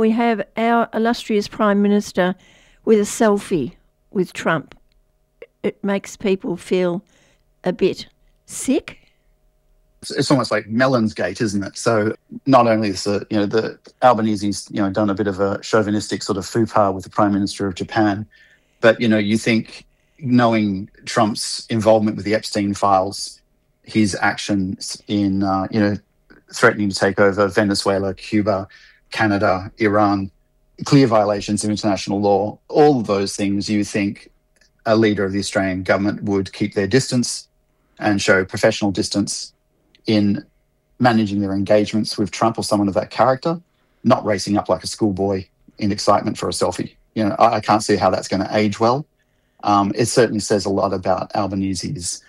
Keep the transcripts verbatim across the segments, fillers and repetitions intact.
we have our illustrious Prime Minister with a selfie with Trump. It makes people feel a bit sick. It's, it's almost like Melon's Gate, isn't it? So not only is the, you know, the Albanese's, you know, done a bit of a chauvinistic sort of faux pas with the Prime Minister of Japan, but, you know, you think knowing Trump's involvement with the Epstein files, his actions in, uh, you know, threatening to take over Venezuela, Cuba, Canada, Iran, clear violations of international law, all of those things, you think a leader of the Australian government would keep their distance and show professional distance in managing their engagements with Trump or someone of that character, not racing up like a schoolboy in excitement for a selfie. You know, I, I can't see how that's going to age well. Um, it certainly says a lot about Albanese's,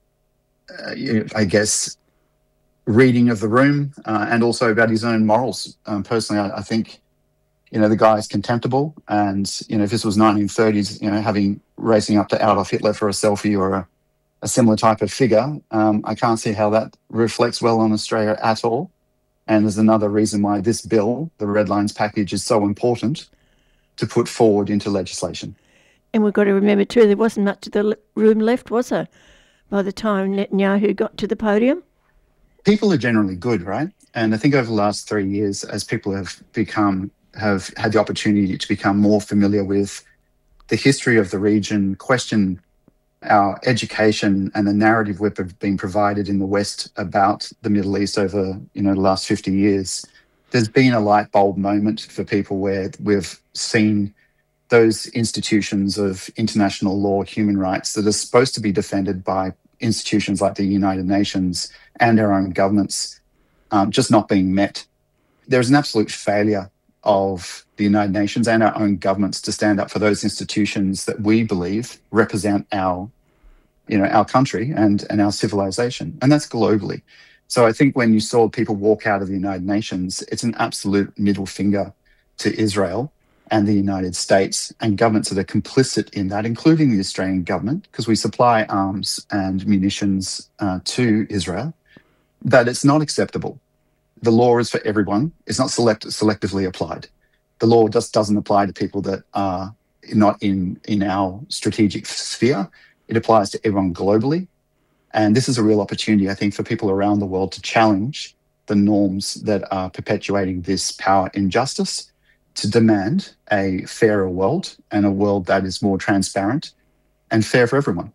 uh, I guess, reading of the room uh, and also about his own morals. Um, personally, I, I think, you know, the guy is contemptible. And, you know, if this was nineteen thirties, you know, having racing up to Adolf Hitler for a selfie or a, a similar type of figure, um, I can't see how that reflects well on Australia at all. And there's another reason why this bill, the Red Lines package, is so important to put forward into legislation. And we've got to remember too, there wasn't much of the room left, was there, by the time Netanyahu got to the podium? People are generally good, right? And I think over the last three years, as people have become, have had the opportunity to become more familiar with the history of the region, question our education and the narrative we've been provided in the West about the Middle East over, you know, the last fifty years, there's been a light bulb moment for people where we've seen those institutions of international law, human rights that are supposed to be defended by institutions like the United Nations and our own governments um, just not being met. There's an absolute failure of the United Nations and our own governments to stand up for those institutions that we believe represent our, you know, our country and, and our civilization, and that's globally. So I think when you saw people walk out of the United Nations, it's an absolute middle finger to Israel and the United States and governments that are complicit in that, including the Australian government, because we supply arms and munitions uh, to Israel, that it's not acceptable. The law is for everyone. It's not select- selectively applied. The law just doesn't apply to people that are not in, in our strategic sphere. It applies to everyone globally. And this is a real opportunity, I think, for people around the world to challenge the norms that are perpetuating this power injustice, to demand a fairer world and a world that is more transparent and fair for everyone.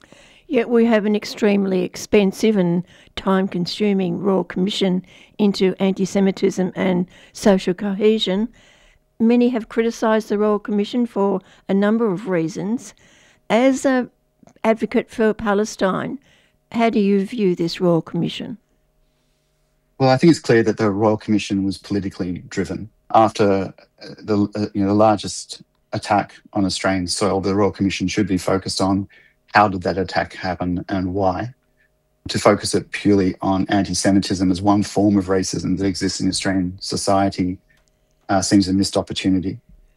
Yet we have an extremely expensive and time-consuming Royal Commission into anti-Semitism and social cohesion. Many have criticised the Royal Commission for a number of reasons. As an advocate for Palestine, how do you view this Royal Commission? Well, I think it's clear that the Royal Commission was politically driven. After the uh, you know the largest attack on Australian soil, the Royal Commission should be focused on how did that attack happen and why. To focus it purely on anti-Semitism as one form of racism that exists in Australian society uh, seems a missed opportunity.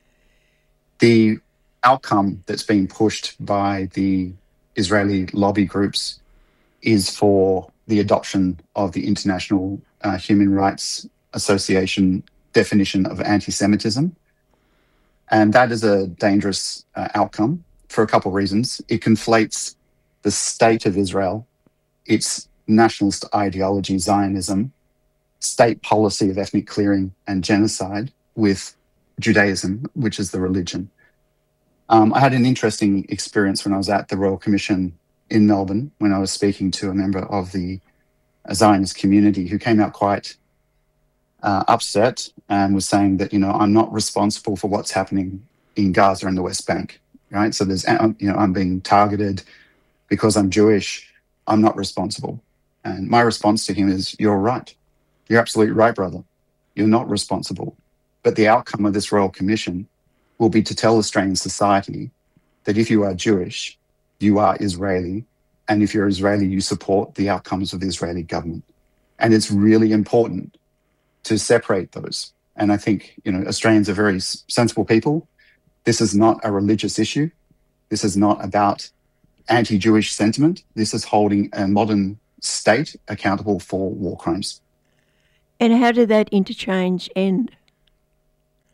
The outcome that's being pushed by the Israeli lobby groups is for the adoption of the International uh, Human Rights Association definition of anti-Semitism. And that is a dangerous uh, outcome for a couple of reasons. It conflates the state of Israel, its nationalist ideology, Zionism, state policy of ethnic clearing and genocide with Judaism, which is the religion. Um, I had an interesting experience when I was at the Royal Commission in Melbourne when I was speaking to a member of the Zionist community who came out quite Uh, upset and was saying that, you know, I'm not responsible for what's happening in Gaza and the West Bank, right? So there's, you know, I'm being targeted because I'm Jewish. I'm not responsible. And my response to him is, you're right. You're absolutely right, brother. You're not responsible. But the outcome of this Royal Commission will be to tell Australian society that if you are Jewish, you are Israeli. And if you're Israeli, you support the outcomes of the Israeli government. And it's really important to separate those. And I think, you know, Australians are very sensible people. This is not a religious issue. This is not about anti-Jewish sentiment. This is holding a modern state accountable for war crimes. And how did that interchange end?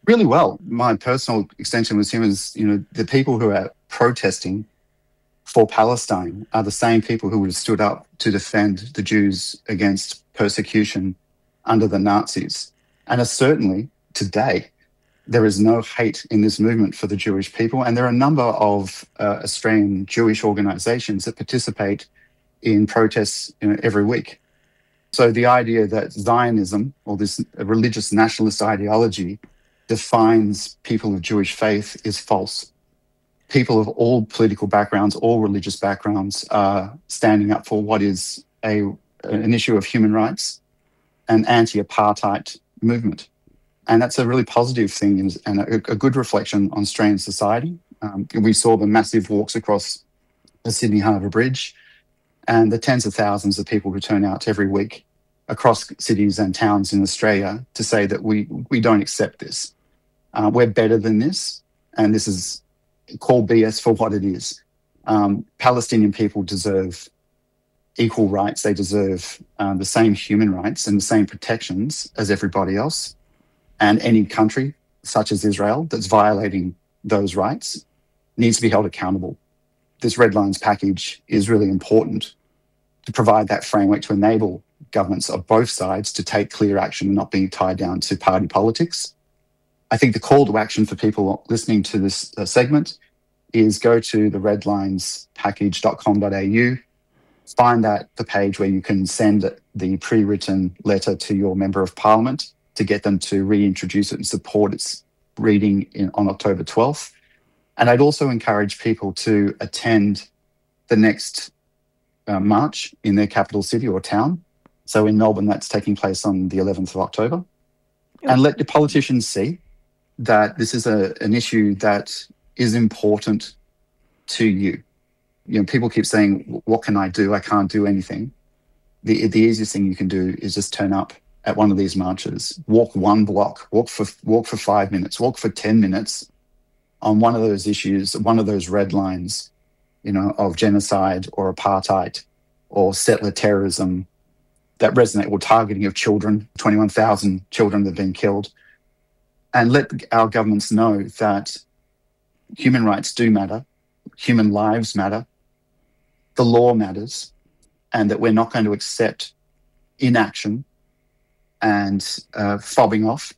really well. My personal extension with him is, you know, the people who are protesting for Palestine are the same people who would have stood up to defend the Jews against persecution under the Nazis. And are certainly, today, there is no hate in this movement for the Jewish people. And there are a number of uh, Australian Jewish organisations that participate in protests, you know, every week. So the idea that Zionism, or this religious nationalist ideology, defines people of Jewish faith is false. People of all political backgrounds, all religious backgrounds, are standing up for what is a an issue of human rights and anti-apartheid movement. And that's a really positive thing and a, a good reflection on Australian society. Um, we saw the massive walks across the Sydney Harbour Bridge and the tens of thousands of people who turn out every week across cities and towns in Australia to say that we, we don't accept this. Uh, we're better than this, and this is call B S for what it is. Um, Palestinian people deserve equal rights. They deserve um, the same human rights and the same protections as everybody else. And any country, such as Israel, that's violating those rights needs to be held accountable. This Red Lines package is really important to provide that framework to enable governments of both sides to take clear action and not being tied down to party politics. I think the call to action for people listening to this uh, segment is go to the red lines package dot com dot a u, find that the page where you can send the pre-written letter to your Member of Parliament to get them to reintroduce it and support its reading in, on October twelfth. And I'd also encourage people to attend the next uh, march in their capital city or town. So in Melbourne, that's taking place on the eleventh of October. And let the politicians see that this is a, an issue that is important to you. You know, people keep saying, what can I do? I can't do anything. The, the easiest thing you can do is just turn up at one of these marches, walk one block, walk for walk for five minutes, walk for ten minutes on one of those issues, one of those red lines, you know, of genocide or apartheid or settler terrorism that resonate, or targeting of children, twenty-one thousand children that have been killed. And let our governments know that human rights do matter, human lives matter, the law matters, and that we're not going to accept inaction and uh, fobbing off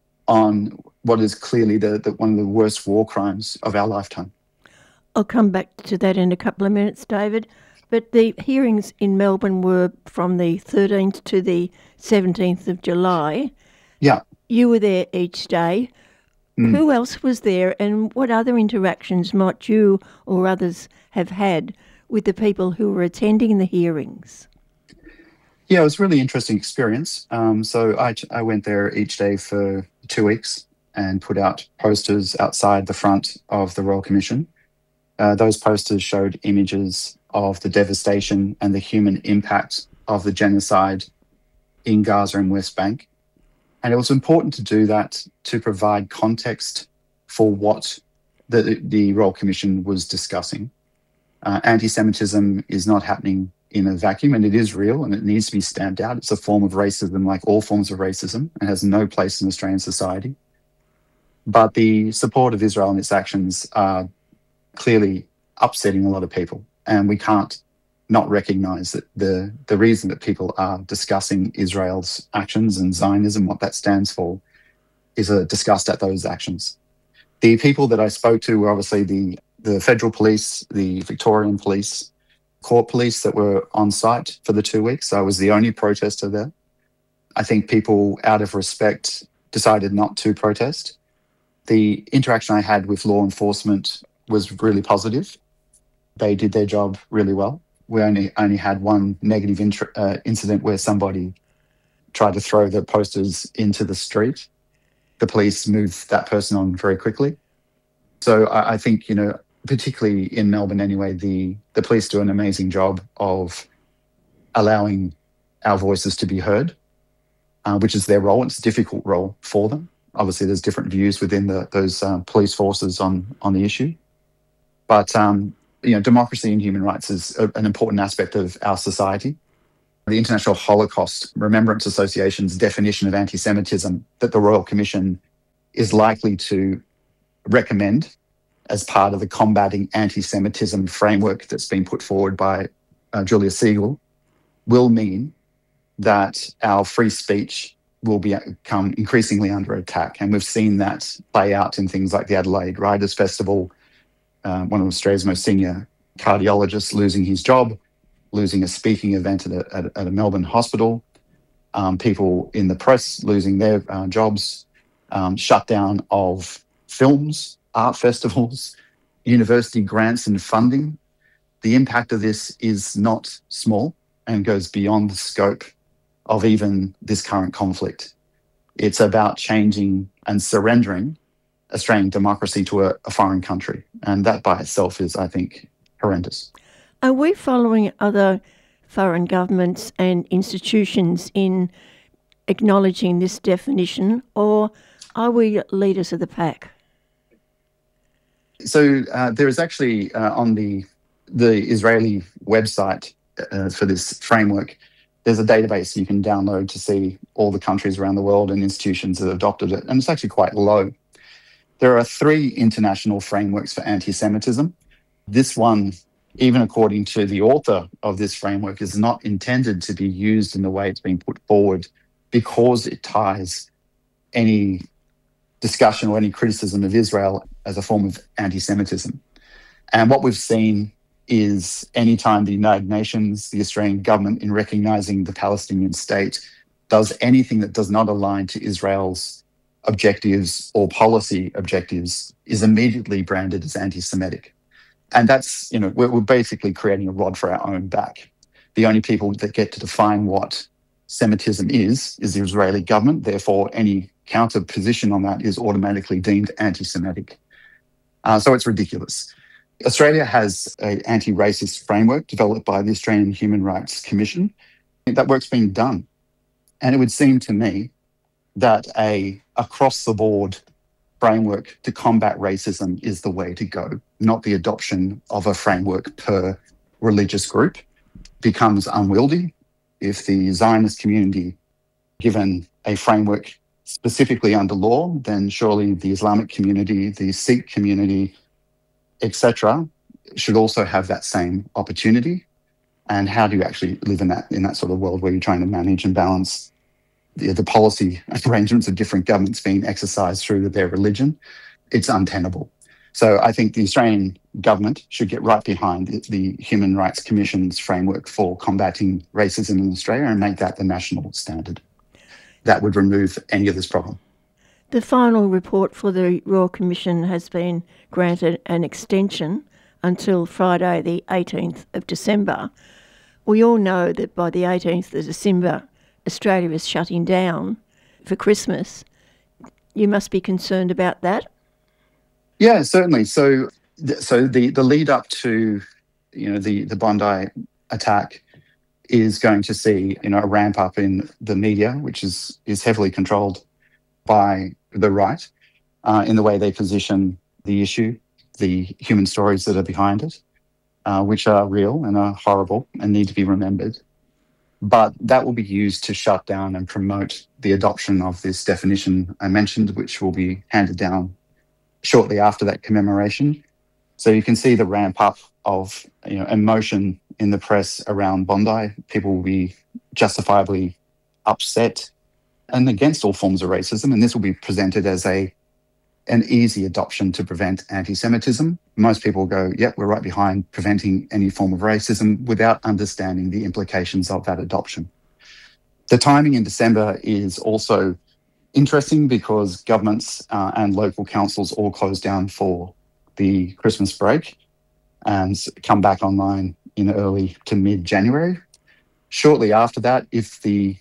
on what is clearly the, the one of the worst war crimes of our lifetime. I'll come back to that in a couple of minutes, David. But the hearings in Melbourne were from the thirteenth to the seventeenth of July. Yeah. You were there each day. Mm. Who else was there, and what other interactions might you or others have had with the people who were attending the hearings? Yeah, it was a really interesting experience. Um, so I, I went there each day for two weeks and put out posters outside the front of the Royal Commission. Uh, those posters showed images of the devastation and the human impact of the genocide in Gaza and West Bank. And it was important to do that to provide context for what the, the Royal Commission was discussing. Uh, anti-Semitism is not happening in a vacuum, and it is real, and it needs to be stamped out. It's a form of racism, like all forms of racism, and has no place in Australian society. But the support of Israel and its actions are clearly upsetting a lot of people, and we can't not recognise that the, the reason that people are discussing Israel's actions and Zionism, what that stands for, is a disgust at those actions. The people that I spoke to were obviously the, the federal police, the Victorian police, court police that were on site for the two weeks. So I was the only protester there. I think people, out of respect, decided not to protest. The interaction I had with law enforcement was really positive. They did their job really well. We only only had one negative int- uh, incident where somebody tried to throw the posters into the street. The police moved that person on very quickly. So I, I think, you know, particularly in Melbourne anyway, the, the police do an amazing job of allowing our voices to be heard, uh, which is their role. It's a difficult role for them. Obviously, there's different views within the, those uh, police forces on, on the issue. But, um, you know, democracy and human rights is a, an important aspect of our society. The International Holocaust Remembrance Association's definition of anti-Semitism that the Royal Commission is likely to recommend, as part of the combating anti-Semitism framework that's been put forward by uh, Julia Siegel, will mean that our free speech will become increasingly under attack. And we've seen that play out in things like the Adelaide Writers' Festival, uh, one of Australia's most senior cardiologists losing his job, losing a speaking event at a, at a, at a Melbourne hospital, um, people in the press losing their uh, jobs, um, shutdown of films, art festivals, university grants and funding. The impact of this is not small and goes beyond the scope of even this current conflict. It's about changing and surrendering Australian democracy to a, a foreign country. And that by itself is, I think, horrendous. Are we following other foreign governments and institutions in acknowledging this definition, or are we leaders of the pack? So uh, there is actually uh, on the the Israeli website uh, for this framework, there's a database you can download to see all the countries around the world and institutions that adopted it, and it's actually quite low. There are three international frameworks for anti-Semitism. This one, even according to the author of this framework, is not intended to be used in the way it's been put forward because it ties any discussion or any criticism of Israel as a form of anti-Semitism. And what we've seen is anytime the United Nations, the Australian government, in recognising the Palestinian state, does anything that does not align to Israel's objectives or policy objectives, is immediately branded as anti-Semitic. And that's, you know, we're, we're basically creating a rod for our own back. The only people that get to define what Semitism is, is the Israeli government. Therefore, any counter position on that is automatically deemed anti-Semitic. Uh, so it's ridiculous. Australia has an anti-racist framework developed by the Australian Human Rights Commission. That work's been done. And it would seem to me that a across-the-board framework to combat racism is the way to go, not the adoption of a framework per religious group. Becomes unwieldy if the Zionist community, given a framework specifically under law, then surely the Islamic community, the Sikh community, et cetera, should also have that same opportunity. And how do you actually live in that in that sort of world where you're trying to manage and balance the, the policy arrangements of different governments being exercised through their religion? It's untenable. So I think the Australian government should get right behind the, the Human Rights Commission's framework for combating racism in Australia and make that the national standard. That would remove any of this problem. The final report for the Royal Commission has been granted an extension until Friday the eighteenth of December. We all know that by the eighteenth of December, Australia is shutting down for Christmas. You must be concerned about that. Yeah, certainly. So, so the, the lead up to, you know, the, the Bondi attack is going to see, you know, a ramp up in the media, which is is heavily controlled by the right, uh, in the way they position the issue, the human stories that are behind it, uh, which are real and are horrible and need to be remembered. But that will be used to shut down and promote the adoption of this definition I mentioned, which will be handed down shortly after that commemoration. So you can see the ramp up of, you know, emotion in the press around Bondi. People will be justifiably upset and against all forms of racism, and this will be presented as a an easy adoption to prevent anti-Semitism. Most people go, yep, we're right behind preventing any form of racism, without understanding the implications of that adoption. The timing in December is also interesting because governments uh, and local councils all close down for the Christmas break and come back online in early to mid-January. Shortly after that, if the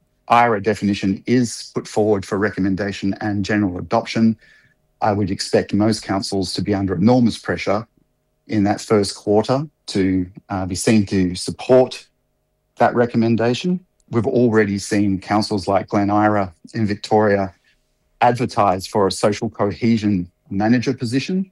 I R A definition is put forward for recommendation and general adoption, I would expect most councils to be under enormous pressure in that first quarter to uh, be seen to support that recommendation. We've already seen councils like Glen Eira in Victoria advertise for a social cohesion manager position.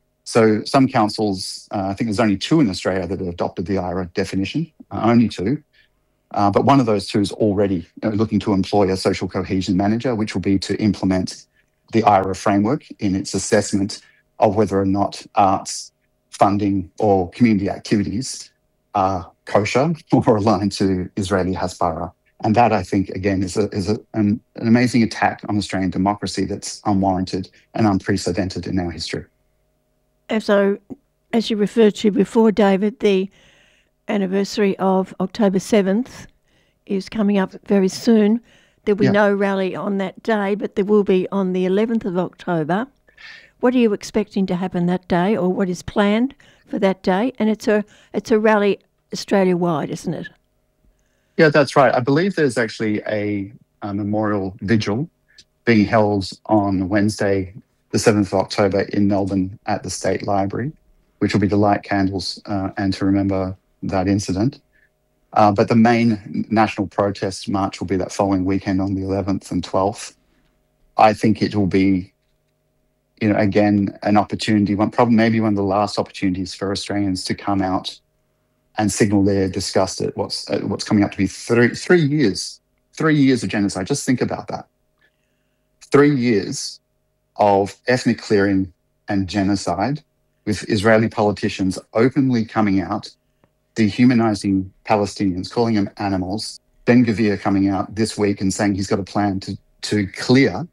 So some councils, uh, I think there's only two in Australia that have adopted the I R A definition, uh, only two. Uh, but one of those two is already, you know, looking to employ a social cohesion manager, which will be to implement the I R A framework in its assessment of whether or not arts funding or community activities are kosher or aligned to Israeli Hasbara. And that, I think, again, is, a, is a, an, an amazing attack on Australian democracy that's unwarranted and unprecedented in our history. And so, as you referred to before, David, the anniversary of October seventh is coming up very soon. There'll be yeah. no rally on that day, but there will be on the eleventh of October. What are you expecting to happen that day, or what is planned for that day? And it's a it's a rally Australia-wide, isn't it? Yeah, that's right. I believe there's actually a, a memorial vigil being held on Wednesday, the seventh of October in Melbourne at the State Library, which will be to light candles uh, and to remember that incident. Uh, but the main national protest march will be that following weekend on the eleventh and twelfth. I think it will be, you know, again, an opportunity, one probably maybe one of the last opportunities for Australians to come out and signal their disgust at what's at what's coming up to be three three years, three years of genocide. Just think about that. Three years of ethnic clearing and genocide, with Israeli politicians openly coming out, dehumanizing Palestinians, calling them animals. Ben-Gvir coming out this week and saying he's got a plan to, to clear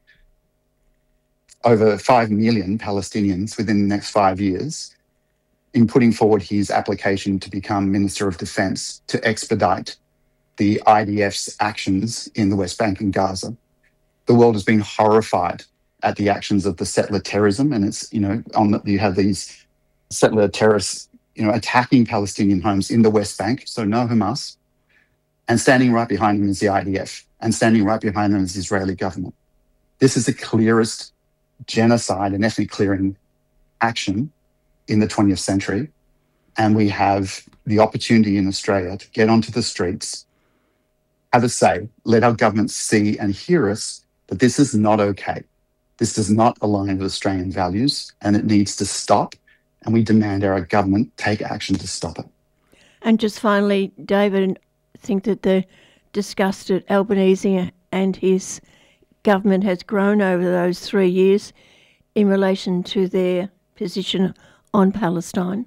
over five million Palestinians within the next five years, in putting forward his application to become Minister of Defence to expedite the I D F's actions in the West Bank and Gaza. The world has been horrified at the actions of the settler terrorism, and it's, you know, on the, you have these settler terrorists, you know, attacking Palestinian homes in the West Bank, so no Hamas, and standing right behind them is the I D F, and standing right behind them is the Israeli government. This is the clearest genocide and ethnic clearing action in the twentieth century, and we have the opportunity in Australia to get onto the streets, have a say, let our government see and hear us that this is not okay. This does not align with Australian values, and it needs to stop, and we demand our government take action to stop it. And just finally, David, I think that the disgust at Albanese and his government has grown over those three years in relation to their position on Palestine.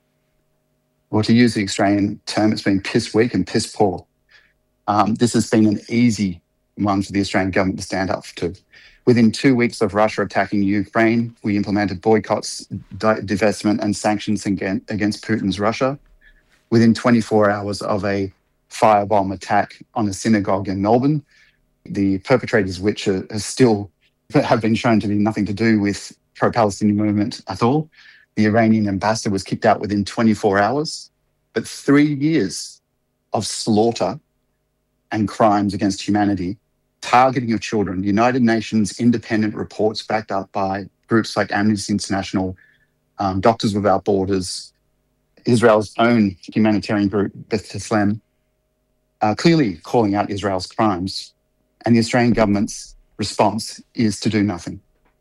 Well, to use the Australian term, it's been piss weak and piss poor. Um, this has been an easy one for the Australian government to stand up to. Within two weeks of Russia attacking Ukraine, we implemented boycotts, divestment and sanctions against, against Putin's Russia. Within twenty-four hours of a firebomb attack on a synagogue in Melbourne, the perpetrators, which are, are still have been shown to be nothing to do with pro-Palestinian movement at all, the Iranian ambassador was kicked out within twenty-four hours. But three years of slaughter and crimes against humanity, targeting of children, United Nations independent reports backed up by groups like Amnesty International, um, Doctors Without Borders, Israel's own humanitarian group, B'Tselem, uh, clearly calling out Israel's crimes. And the Australian government's response is to do nothing.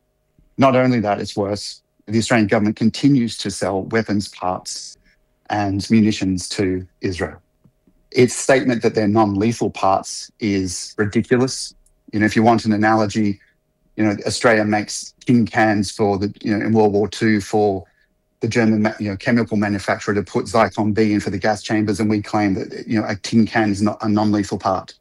Not only that, it's worse. The Australian government continues to sell weapons parts and munitions to Israel. Its statement that they're non-lethal parts is ridiculous. You know, if you want an analogy, you know, Australia makes tin cans for the, you know, in World War Two for the German, you know, chemical manufacturer to put Zyklon B in for the gas chambers, and we claim that, you know, a tin can is not a non-lethal part.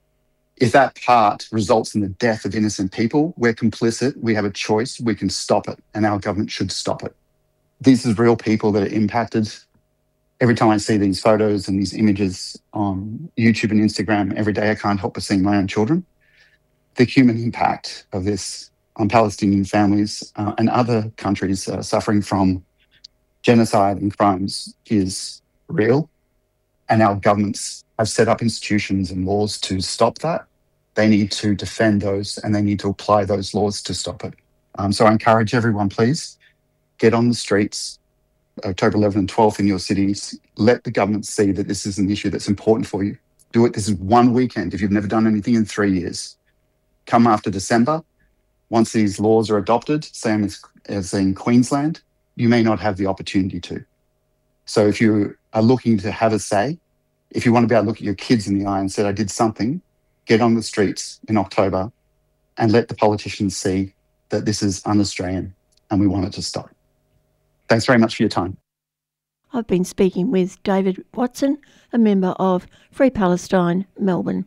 If that part results in the death of innocent people, we're complicit. We have a choice. We can stop it, and our government should stop it. These are real people that are impacted. Every time I see these photos and these images on YouTube and Instagram every day, I can't help but see my own children. The human impact of this on Palestinian families uh, and other countries uh, suffering from genocide and crimes is real, and our governments have set up institutions and laws to stop that. They need to defend those, and they need to apply those laws to stop it. Um, so I encourage everyone, please, get on the streets, October eleventh and twelfth in your cities. Let the government see that this is an issue that's important for you. Do it. This is one weekend if you've never done anything in three years. Come after December. Once these laws are adopted, same as, as in Queensland, you may not have the opportunity to. So if you are looking to have a say, if you want to be able to look at your kids in the eye and say, I did something, get on the streets in October and let the politicians see that this is un-Australian and we want it to stop. Thanks very much for your time. I've been speaking with David Watson, a member of Free Palestine, Melbourne.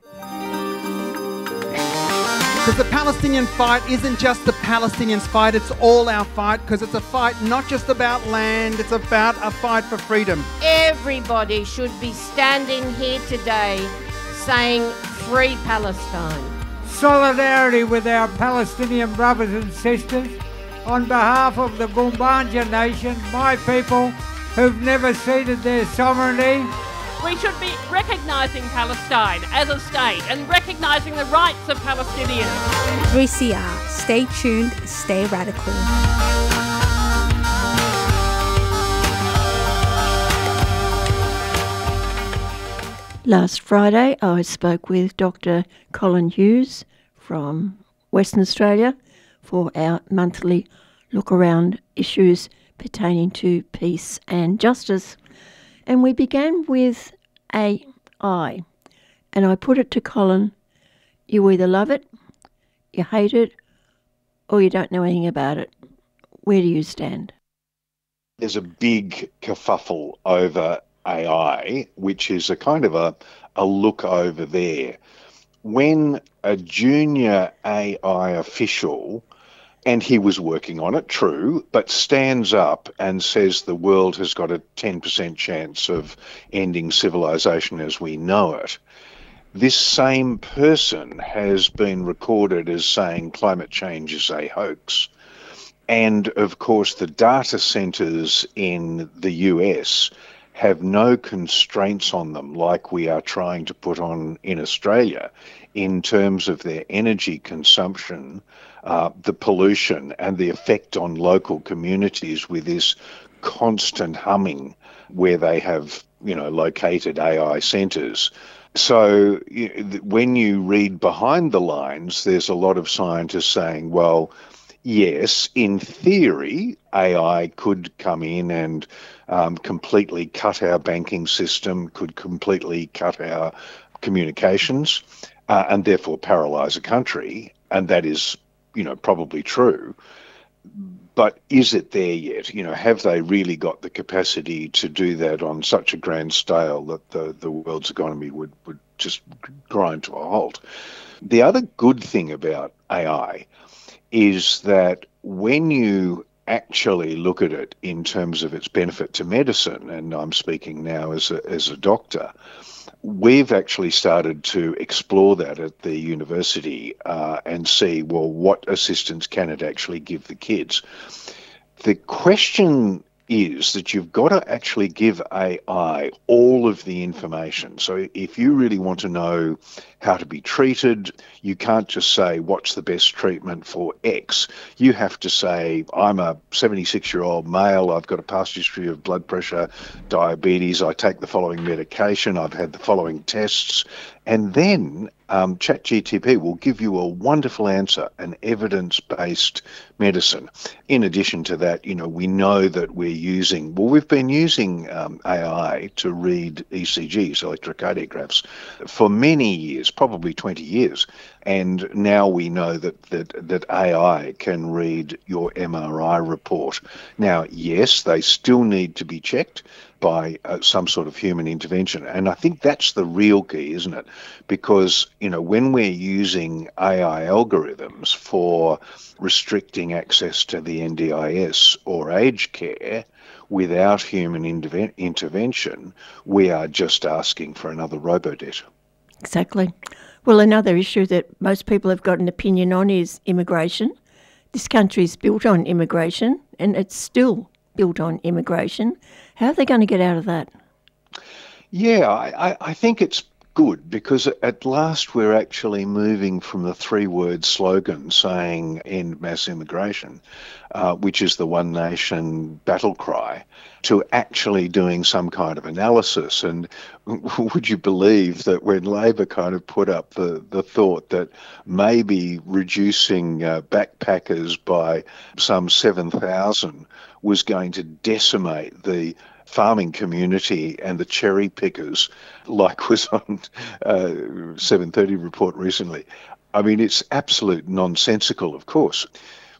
Because the Palestinian fight isn't just the Palestinians' fight, it's all our fight, because it's a fight not just about land, it's about a fight for freedom. Everybody should be standing here today saying Free Palestine. Solidarity with our Palestinian brothers and sisters on behalf of the Gumbaynggirr Nation, my people who've never ceded their sovereignty. We should be recognising Palestine as a state and recognising the rights of Palestinians. three C R. Stay tuned, stay radical. Last Friday, I spoke with Doctor Colin Hughes from Western Australia for our monthly look around issues pertaining to peace and justice. And we began with A I. And I put it to Colin, you either love it, you hate it, or you don't know anything about it. Where do you stand? There's a big kerfuffle over A I, which is a kind of a, a look over there. When a junior A I official, and he was working on it, true, but stands up and says the world has got a ten percent chance of ending civilization as we know it, this same person has been recorded as saying climate change is a hoax. And of course, the data centers in the U S have no constraints on them like we are trying to put on in Australia in terms of their energy consumption, uh, the pollution and the effect on local communities with this constant humming where they have, you know, located A I centers. So when you read behind the lines, there's a lot of scientists saying, well, yes, in theory, A I could come in and um, completely cut our banking system, could completely cut our communications, uh, and therefore paralyse a country. And that is, you know, probably true. But is it there yet? You know, have they really got the capacity to do that on such a grand scale that the, the world's economy would, would just grind to a halt? The other good thing about A I is that when you actually look at it in terms of its benefit to medicine, and I'm speaking now as a, as a doctor, we've actually started to explore that at the university uh, and see, well, what assistance can it actually give the kids? The question is that you've got to actually give A I all of the information. So if you really want to know how to be treated, you can't just say, what's the best treatment for X? You have to say, I'm a seventy-six-year-old male, I've got a past history of blood pressure, diabetes, I take the following medication, I've had the following tests, and then um, ChatGPT will give you a wonderful answer, an evidence-based medicine. In addition to that, you know, we know that we're using, well, we've been using um, A I to read E C Gs, electrocardiographs, for many years, probably twenty years. And now we know that, that, that A I can read your M R I report. Now, yes, they still need to be checked by uh, some sort of human intervention. And I think that's the real key, isn't it? Because, you know, when we're using A I algorithms for restricting access to the N D I S or aged care without human interve- intervention, we are just asking for another robo-debt. Exactly. Well, another issue that most people have got an opinion on is immigration. This country is built on immigration, and it's still built on immigration. How are they going to get out of that? Yeah, I, I think it's good because at last we're actually moving from the three-word slogan saying end mass immigration, uh, which is the One Nation battle cry, to actually doing some kind of analysis. And would you believe that when Labor kind of put up the, the thought that maybe reducing uh, backpackers by some seven thousand was going to decimate the farming community and the cherry pickers, like was on uh, seven thirty report recently. I mean, it's absolute nonsensical, of course.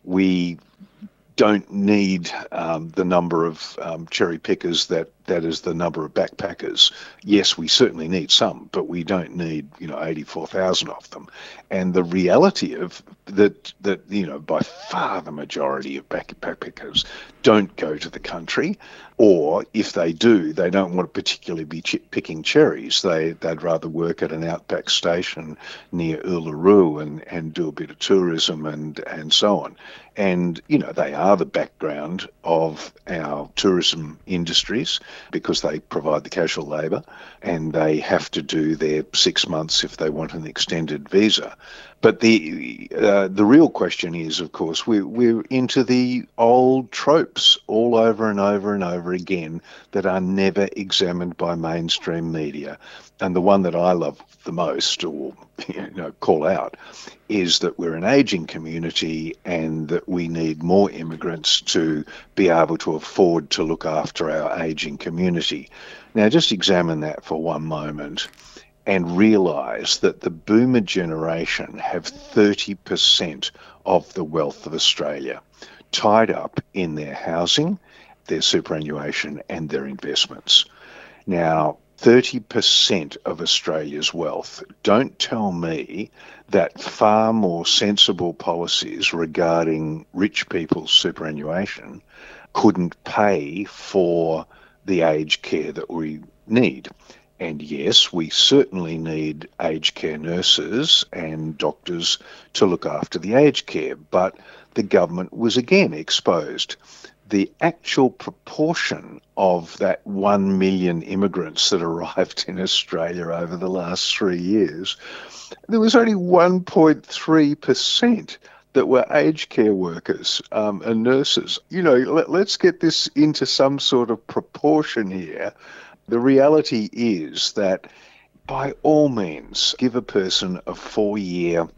We don't need um, the number of um, cherry pickers that that is the number of backpackers. Yes, we certainly need some, but we don't need, you know, eighty-four thousand of them. And the reality of that, that, you know, by far the majority of backpackers don't go to the country, or if they do, they don't want to particularly be ch- picking cherries. They, they'd rather work at an outback station near Uluru and, and do a bit of tourism and, and so on. And, you know, they are the background of our tourism industries because they provide the casual labour and they have to do their six months if they want an extended visa. But the uh, the real question is, of course, we, we're into the old tropes all over and over and over again that are never examined by mainstream media. And the one that I love the most, or you know, call out, is that we're an ageing community and that we need more immigrants to be able to afford to look after our ageing community. Now, just examine that for one moment and realise that the boomer generation have thirty percent of the wealth of Australia tied up in their housing, their superannuation and their investments. Now, thirty percent of Australia's wealth. Don't tell me that far more sensible policies regarding rich people's superannuation couldn't pay for the aged care that we need. And yes, we certainly need aged care nurses and doctors to look after the aged care, but the government was again exposed. The actual proportion of that one million immigrants that arrived in Australia over the last three years, there was only one point three percent that were aged care workers um, and nurses. You know, let, let's get this into some sort of proportion here. The reality is that by all means, give a person a four-year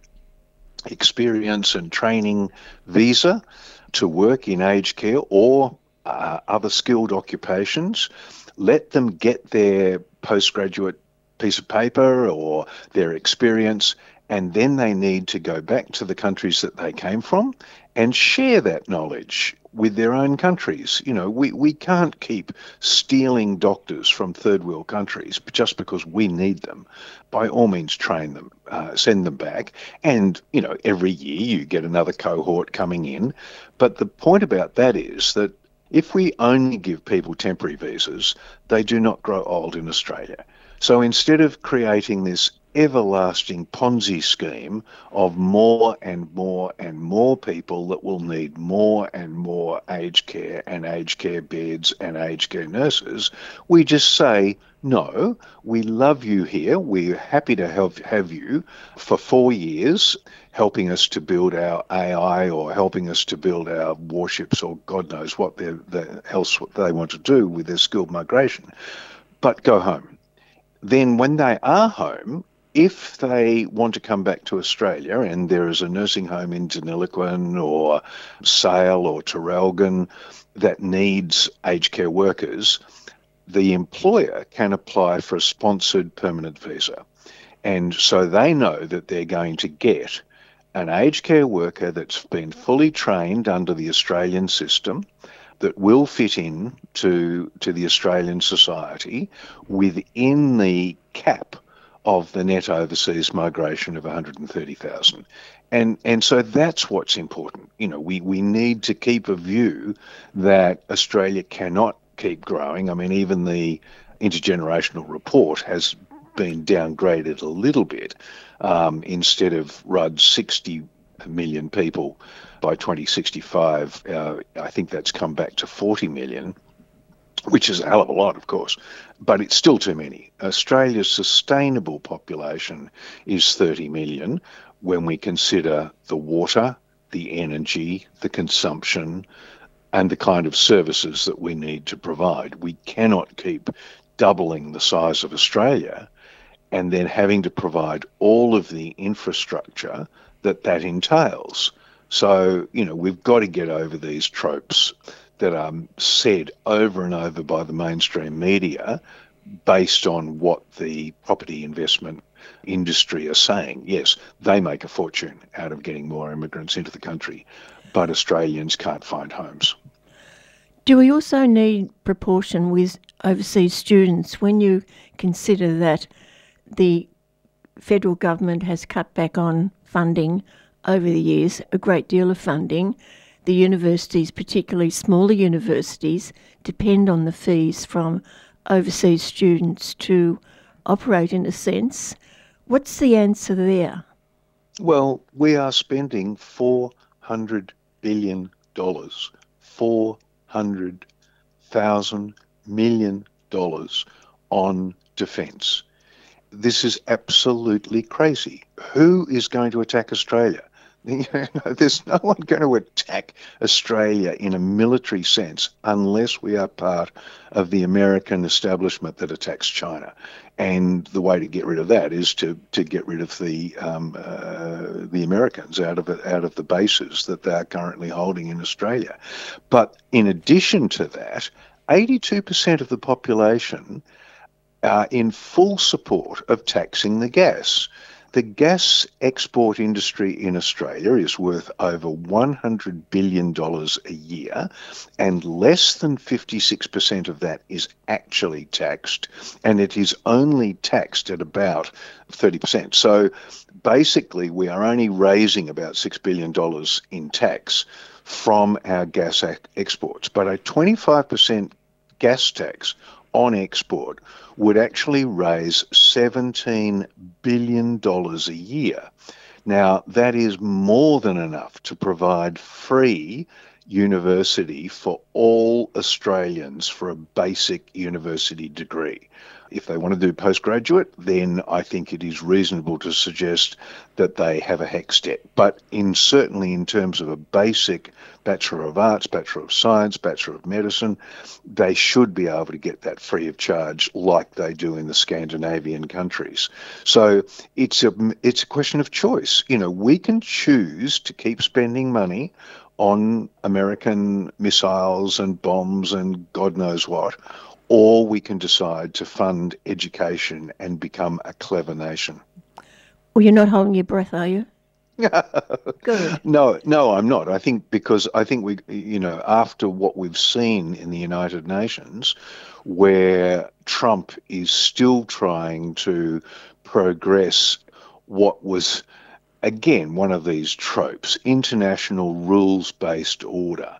experience and training visa to work in aged care or uh, other skilled occupations. Let them get their postgraduate piece of paper or their experience, and then they need to go back to the countries that they came from and share that knowledge with their own countries. You know, we, we can't keep stealing doctors from third world countries just because we need them. By all means, train them, uh, send them back. And, you know, every year you get another cohort coming in. But the point about that is that if we only give people temporary visas, they do not grow old in Australia. So instead of creating this everlasting Ponzi scheme of more and more and more people that will need more and more aged care and aged care beds and aged care nurses, we just say, no, we love you here. We're happy to help have you for four years, helping us to build our A I or helping us to build our warships or God knows what they're, the else what they want to do with their skilled migration. But go home. Then when they are home, if they want to come back to Australia and there is a nursing home in Deniliquin or Sale or Traralgon that needs aged care workers, the employer can apply for a sponsored permanent visa. And so they know that they're going to get an aged care worker that's been fully trained under the Australian system, that will fit in to, to the Australian society within the cap of the net overseas migration of one hundred thirty thousand. And and so that's what's important. You know, we, we need to keep a view that Australia cannot keep growing. I mean, even the intergenerational report has been downgraded a little bit. Um, instead of Rudd's sixty million people by twenty sixty-five, uh, I think that's come back to forty million, which is a hell of a lot, of course, but it's still too many. Australia's sustainable population is thirty million when we consider the water, the energy, the consumption, and the kind of services that we need to provide. We cannot keep doubling the size of Australia and then having to provide all of the infrastructure that that entails. So, you know, we've got to get over these tropes that are said over and over by the mainstream media based on what the property investment industry are saying. Yes, they make a fortune out of getting more immigrants into the country. but Australians can't find homes. Do we also need proportion with overseas students when you consider that the federal government has cut back on funding over the years, a great deal of funding? The universities, particularly smaller universities, depend on the fees from overseas students to operate in a sense. What's the answer there? Well, we are spending four hundred billion dollars, four hundred thousand million dollars on defence. This is absolutely crazy. Who is going to attack Australia? There's no one going to attack Australia in a military sense unless we are part of the American establishment that attacks China. And the way to get rid of that is to, to get rid of the um, uh, the Americans out of it, out of the bases that they are currently holding in Australia. But in addition to that, eighty-two percent of the population are in full support of taxing the gas. The gas export industry in Australia is worth over one hundred billion dollars a year, and less than fifty-six percent of that is actually taxed, and it is only taxed at about thirty percent. So basically, we are only raising about six billion dollars in tax from our gas exports, but a twenty-five percent gas tax on export would actually raise seventeen billion dollars a year. Now, that is more than enough to provide free university for all Australians for a basic university degree. If they want to do postgraduate, then I think it is reasonable to suggest that they have a HECS debt. But in certainly in terms of a basic Bachelor of Arts, Bachelor of Science, Bachelor of Medicine, they should be able to get that free of charge like they do in the Scandinavian countries. So it's a, it's a question of choice. You know, we can choose to keep spending money on American missiles and bombs and God knows what, or we can decide to fund education and become a clever nation. Well, you're not holding your breath, are you? Good. No, no, I'm not. I think because I think we, you know, after what we've seen in the United Nations, where Trump is still trying to progress what was, again, one of these tropes, international rules-based order.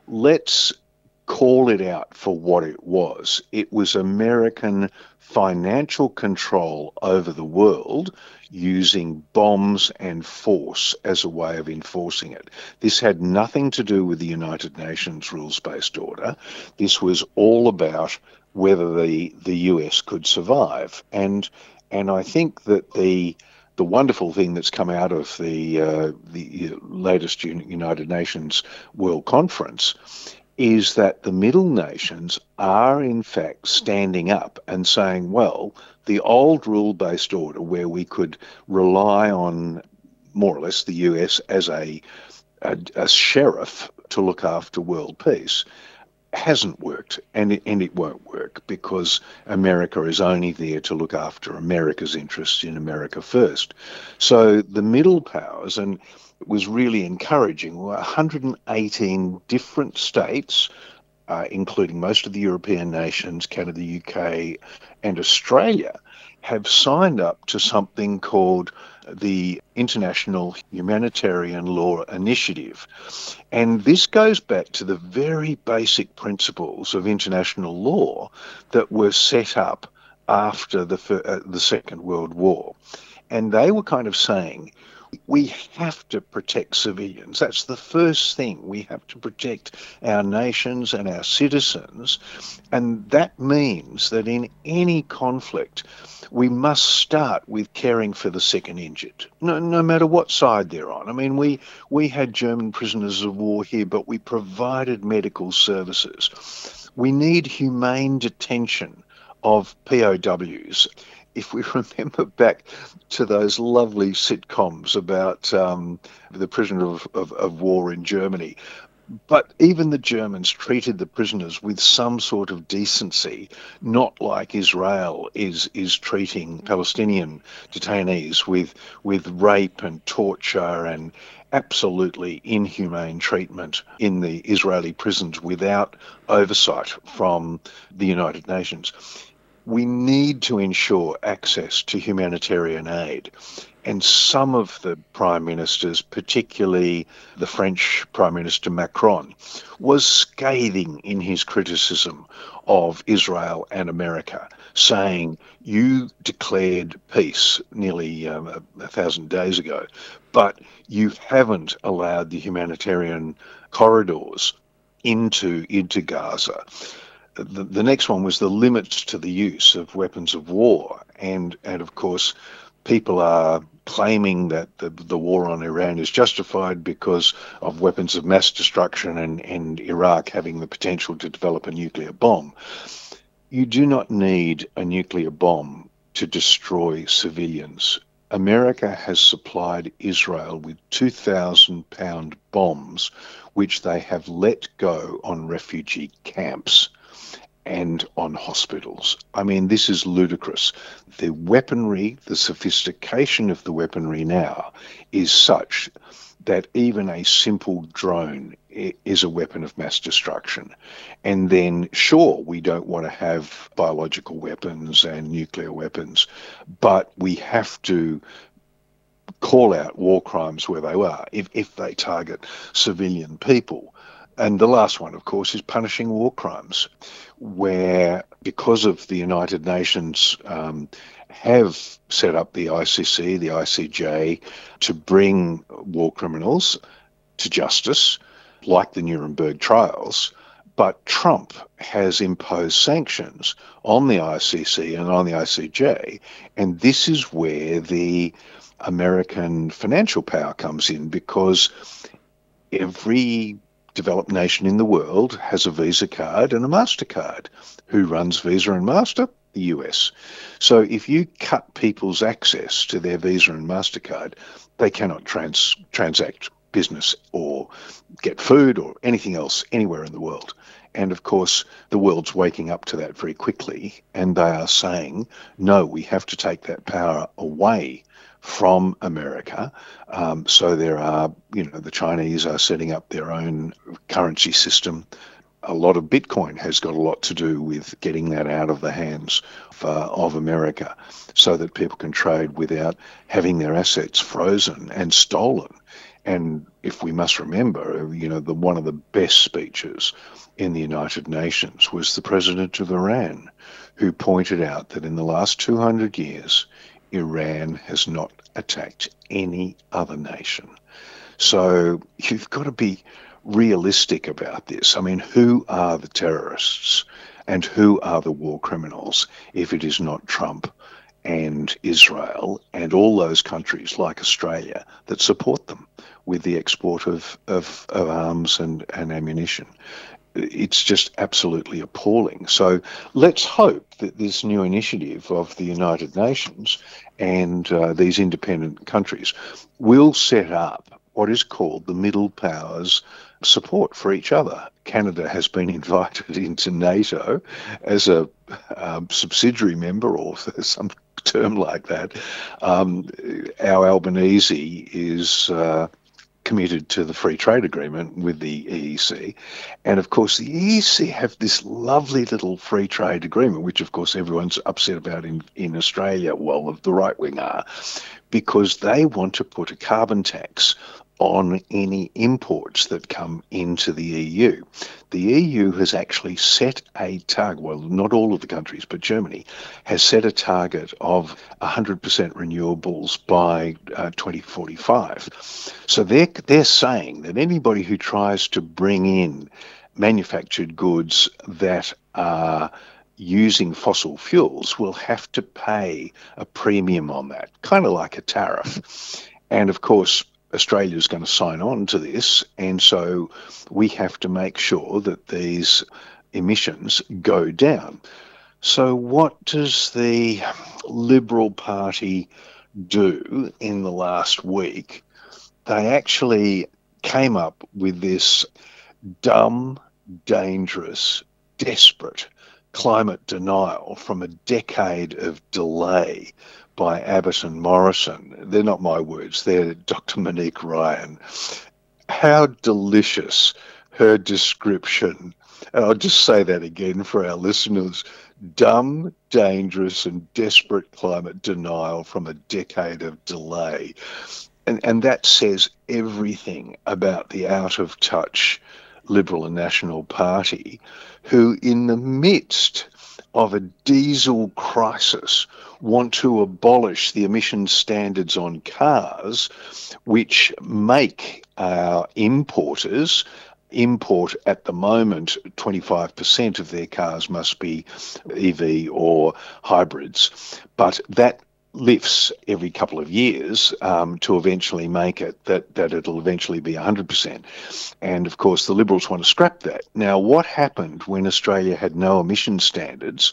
Let's call it out for what it was. It was American financial control over the world using bombs and force as a way of enforcing it. This had nothing to do with the United Nations rules-based order. This was all about whether the, the U S could survive. And and I think that the the wonderful thing that's come out of the uh, the latest United Nations World Conference is that the middle nations are in fact standing up and saying, well, the old rule-based order where we could rely on more or less the U S as a, a, a sheriff to look after world peace hasn't worked, and it, and it won't work because America is only there to look after America's interests in America first. So the middle powers, and it was really encouraging, one hundred eighteen different states, uh, including most of the European nations, Canada, U K and Australia, have signed up to something called the International Humanitarian Law Initiative. And this goes back to the very basic principles of international law that were set up after the, uh, the Second World War. And they were kind of saying, we have to protect civilians. That's the first thing. We have to protect our nations and our citizens. And that means that in any conflict, we must start with caring for the sick and injured, no, no matter what side they're on. I mean, we, we had German prisoners of war here, but we provided medical services. We need humane detention of P O Ws. If we remember back to those lovely sitcoms about um, the prisoner of, of, of war in Germany, but even the Germans treated the prisoners with some sort of decency, not like Israel is is treating Palestinian detainees with with rape and torture and absolutely inhumane treatment in the Israeli prisons without oversight from the United Nations. We need to ensure access to humanitarian aid. And some of the prime ministers, particularly the French Prime Minister Macron, was scathing in his criticism of Israel and America, saying, you declared peace nearly um, a, a thousand days ago, but you haven't allowed the humanitarian corridors into, into Gaza. The, the next one was the limits to the use of weapons of war. And, and of course, people are claiming that the, the war on Iran is justified because of weapons of mass destruction and, and Iraq having the potential to develop a nuclear bomb. You do not need a nuclear bomb to destroy civilians. America has supplied Israel with two thousand pound bombs, which they have let go on refugee camps and on hospitals. I mean, this is ludicrous. The weaponry, the sophistication of the weaponry now is such that even a simple drone is a weapon of mass destruction. And then, sure, we don't want to have biological weapons and nuclear weapons, but we have to call out war crimes where they are, if, if they target civilian people. And the last one, of course, is punishing war crimes, where because of the United Nations um, have set up the I C C, the I C J, to bring war criminals to justice, like the Nuremberg trials, but Trump has imposed sanctions on the I C C and on the I C J, and this is where the American financial power comes in, because every developed nation in the world has a Visa card and a MasterCard. Who runs Visa and Master? The U S. So if you cut people's access to their Visa and MasterCard, they cannot trans transact business or get food or anything else anywhere in the world. And of course, the world's waking up to that very quickly, and they are saying, no, we have to take that power away from America. Um, so there are, you know, the Chinese are setting up their own currency system. A lot of Bitcoin has got a lot to do with getting that out of the hands of, uh, of America, so that people can trade without having their assets frozen and stolen. And if we must remember, you know, the one of the best speeches in the United Nations was the president of Iran, who pointed out that in the last two hundred years, Iran has not attacked any other nation. So you've got to be realistic about this. I mean, who are the terrorists and who are the war criminals if it is not Trump and Israel and all those countries like Australia that support them with the export of, of, of arms and, and ammunition? It's just absolutely appalling. So let's hope that this new initiative of the United Nations and uh, these independent countries will set up what is called the Middle Powers support for each other. Canada has been invited into NATO as a um, subsidiary member, or some term like that. Um, our Albanese is Uh, committed to the free trade agreement with the E E C. And of course, the E E C have this lovely little free trade agreement, which of course everyone's upset about in, in Australia, well, the right wing are, because they want to put a carbon tax on any imports that come into the E U. The E U has actually set a target, well, not all of the countries, but Germany has set a target of one hundred percent renewables by uh, twenty forty-five. So they're, they're saying that anybody who tries to bring in manufactured goods that are using fossil fuels will have to pay a premium on that, kind of like a tariff. And of course, Australia is going to sign on to this, and so we have to make sure that these emissions go down. So what does the Liberal Party do in the last week? They actually came up with this dumb, dangerous, desperate climate denial from a decade of delay by Abbott and Morrison. They're not my words, they're Doctor Monique Ryan. How delicious her description, and I'll just say that again for our listeners, dumb, dangerous and desperate climate denial from a decade of delay. And, and that says everything about the out-of-touch Liberal and National Party, who in the midst of a diesel crisis want to abolish the emission standards on cars, which make our importers import at the moment twenty-five percent of their cars must be E V or hybrids, but that lifts every couple of years um, to eventually make it that, that it'll eventually be one hundred percent. And of course, the Liberals want to scrap that. Now, what happened when Australia had no emission standards?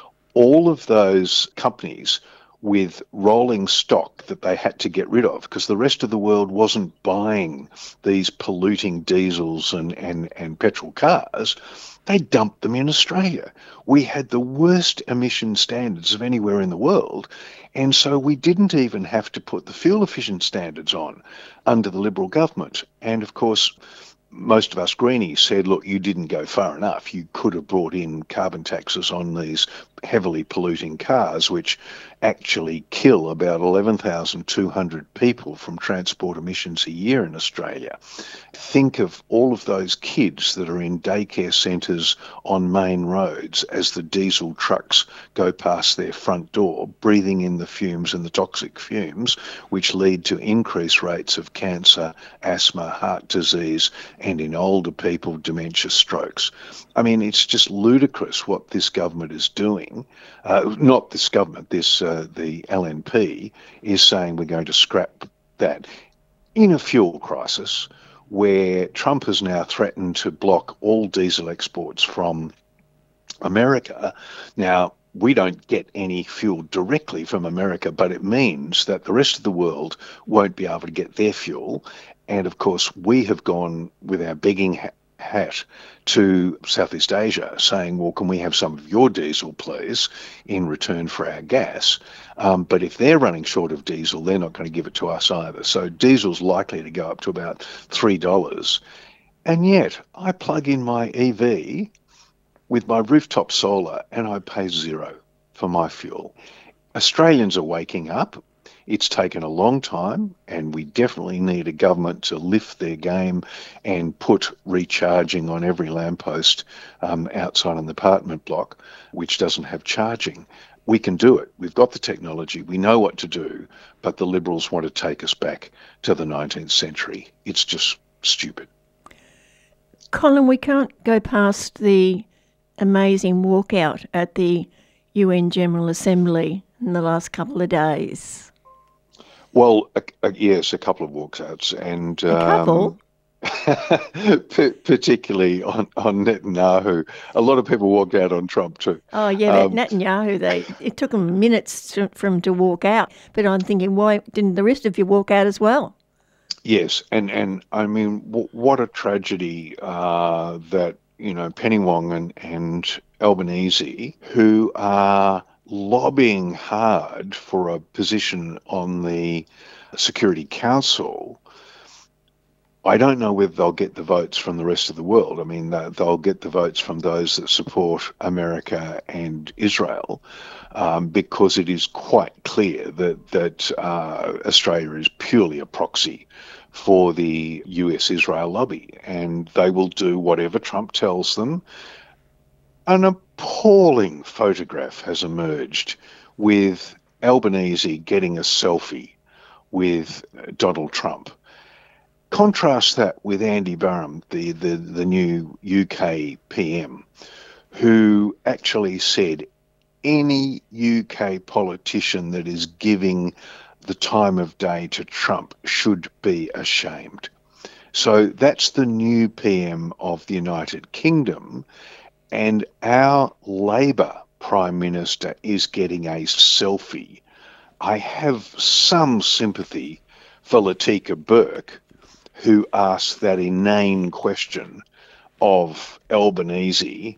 All of those companies with rolling stock that they had to get rid of, because the rest of the world wasn't buying these polluting diesels and, and, and petrol cars, they dumped them in Australia. We had the worst emission standards of anywhere in the world, and so we didn't even have to put the fuel efficient standards on under the Liberal government. And of course, most of us greenies said, look, you didn't go far enough. You could have brought in carbon taxes on these heavily polluting cars, which actually kill about eleven thousand two hundred people from transport emissions a year in Australia. Think of all of those kids that are in daycare centres on main roads as the diesel trucks go past their front door, breathing in the fumes and the toxic fumes, which lead to increased rates of cancer, asthma, heart disease, and in older people, dementia, strokes. I mean, it's just ludicrous what this government is doing. Uh, not this government, this uh, the L N P is saying we're going to scrap that in a fuel crisis where Trump has now threatened to block all diesel exports from America. Now, we don't get any fuel directly from America, but it means that the rest of the world won't be able to get their fuel. And of course, we have gone with our begging hat hat to Southeast Asia saying, well, can we have some of your diesel, please, in return for our gas? Um, but if they're running short of diesel, they're not going to give it to us either. So diesel's likely to go up to about three dollars. And yet I plug in my E V with my rooftop solar and I pay zero for my fuel. Australians are waking up. It's taken a long time, and we definitely need a government to lift their game and put recharging on every lamppost um, outside an apartment block, which doesn't have charging. We can do it. We've got the technology. We know what to do, but the Liberals want to take us back to the nineteenth century. It's just stupid. Colin, we can't go past the amazing walkout at the U N General Assembly in the last couple of days. Well, a, a, yes, a couple of walkouts, and a couple, um, particularly on, on Netanyahu. A lot of people walked out on Trump too. Oh yeah, that um, Netanyahu. They it took them minutes to, for him to walk out. But I'm thinking, why didn't the rest of you walk out as well? Yes, and and I mean, w- what a tragedy uh, that you know Penny Wong and and Albanese, who are lobbying hard for a position on the Security Council. I don't know whether they'll get the votes from the rest of the world. I mean, they'll get the votes from those that support America and Israel, um, because it is quite clear that, that uh, Australia is purely a proxy for the U S Israel lobby, and they will do whatever Trump tells them. An appalling photograph has emerged with Albanese getting a selfie with Donald Trump. Contrast that with Andy Barham, the, the, the new U K P M, who actually said any U K politician that is giving the time of day to Trump should be ashamed. So that's the new P M of the United Kingdom. And our Labor Prime Minister is getting a selfie. I have some sympathy for Latika Burke, who asked that inane question of Albanese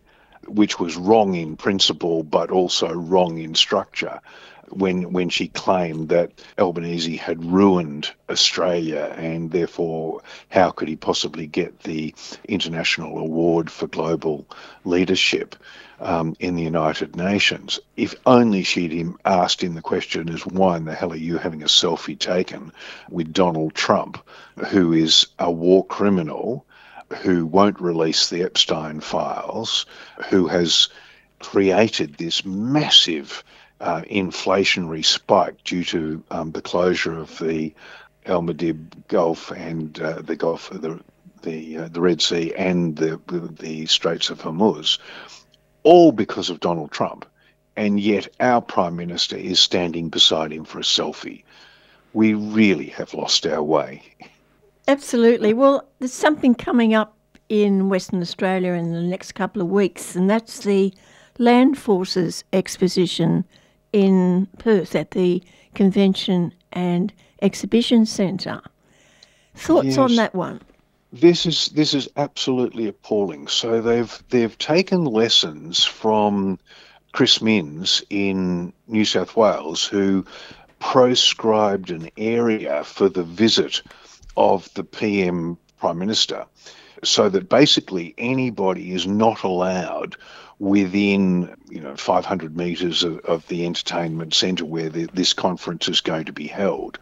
which was wrong in principle but also wrong in structure, when when she claimed that Albanese had ruined Australia and therefore how could he possibly get the International Award for Global Leadership um, in the United Nations. If only she'd him asked him the question as, why in the hell are you having a selfie taken with Donald Trump, who is a war criminal, who won't release the Epstein files, who has created this massive uh, inflationary spike due to um, the closure of the El Madib Gulf and uh, the Gulf, the the uh, the Red Sea and the the Straits of Hormuz, all because of Donald Trump. And yet our Prime Minister is standing beside him for a selfie. We really have lost our way. Absolutely. Well, there's something coming up in Western Australia in the next couple of weeks, and that's the Land Forces Exposition in Perth at the Convention and Exhibition Centre. Thoughts Yes. on that one? This is this is absolutely appalling. So they've they've taken lessons from Chris Minns in New South Wales, who proscribed an area for the visit of the P M Prime Minister, so that basically anybody is not allowed within, you know, five hundred metres of, of the entertainment centre where the, this conference is going to be held.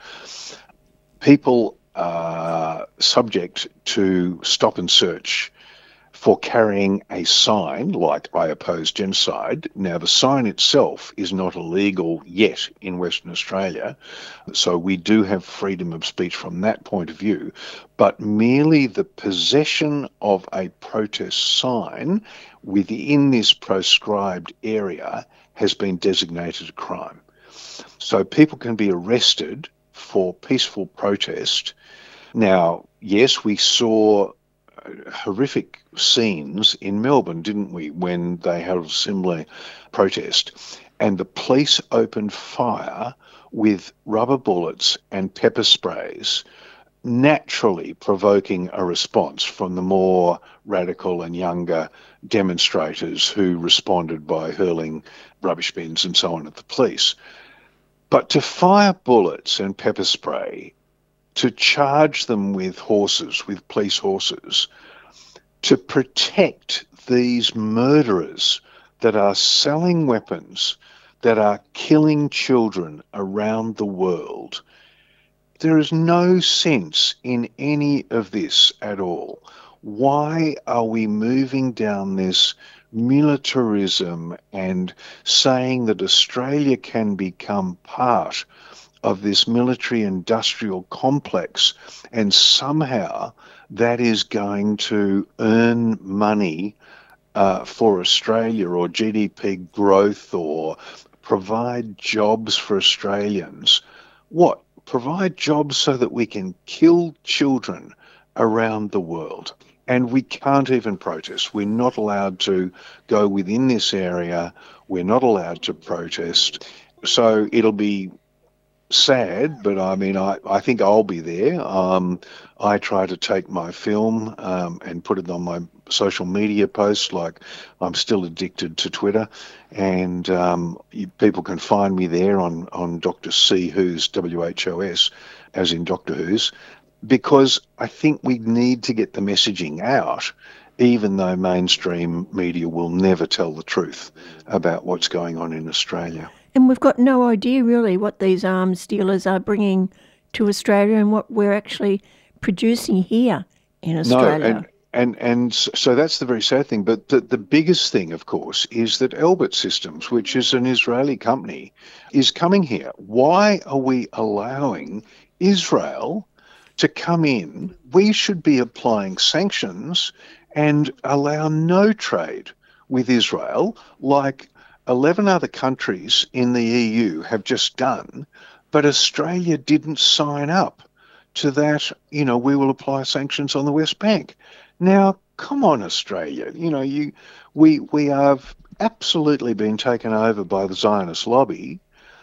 People are subject to stop and search for carrying a sign like "I oppose genocide." Now, the sign itself is not illegal yet in Western Australia, so we do have freedom of speech from that point of view, but merely the possession of a protest sign within this proscribed area has been designated a crime. So people can be arrested for peaceful protest. Now, yes, we saw horrific scenes in Melbourne, didn't we, when they held a similar protest, and the police opened fire with rubber bullets and pepper sprays, naturally provoking a response from the more radical and younger demonstrators who responded by hurling rubbish bins and so on at the police. But to fire bullets and pepper spray, to charge them with horses, with police horses, to protect these murderers that are selling weapons, that are killing children around the world, there is no sense in any of this at all. Why are we moving down this militarism and saying that Australia can become part of this military industrial complex, and somehow that is going to earn money uh, for Australia, or G D P growth, or provide jobs for Australians? What? Provide jobs so that we can kill children around the world. And we can't even protest. We're not allowed to go within this area. We're not allowed to protest. So it'll be sad, but I mean, I, I think I'll be there. Um, I try to take my film um, and put it on my social media posts, like I'm still addicted to Twitter, and um, you, people can find me there on, on Doctor C Who's, W H O S, as in Doctor Who's, because I think we need to get the messaging out, even though mainstream media will never tell the truth about what's going on in Australia. And we've got no idea really what these arms dealers are bringing to Australia and what we're actually producing here in Australia. No, and, and, and so that's the very sad thing. But the, the biggest thing, of course, is that Elbit Systems, which is an Israeli company, is coming here. Why are we allowing Israel to come in? We should be applying sanctions and allow no trade with Israel, like eleven other countries in the E U have just done, but Australia didn't sign up to that. You know, we will apply sanctions on the West Bank. Now, come on, Australia. You know, you we we have absolutely been taken over by the Zionist lobby,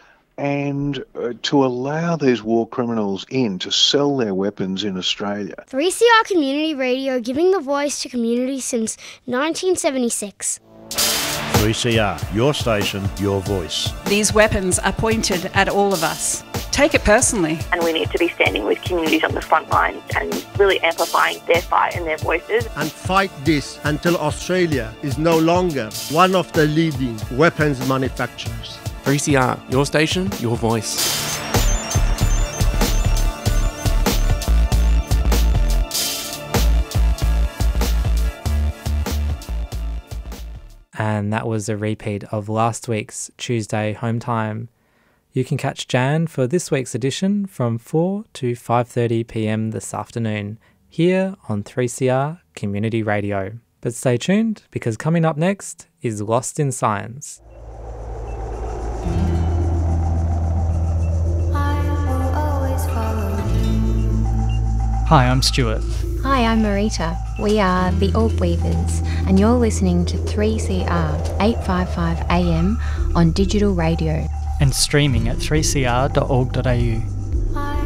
and uh, to allow these war criminals in to sell their weapons in Australia. three C R Community Radio, giving the voice to community since nineteen seventy-six. three C R, your station, your voice. These weapons are pointed at all of us. Take it personally. And we need to be standing with communities on the front lines and really amplifying their fight and their voices. And fight this until Australia is no longer one of the leading weapons manufacturers. three C R, your station, your voice. And that was a repeat of last week's Tuesday home time. You can catch Jan for this week's edition from four to five thirty p m this afternoon here on three C R Community Radio. But stay tuned, because coming up next is Lost in Science. Hi, I'm Stuart. Hi, I'm Marita. We are the Orb Weavers, and you're listening to three C R eight fifty-five A M on digital radio. And streaming at three c r dot org dot a u.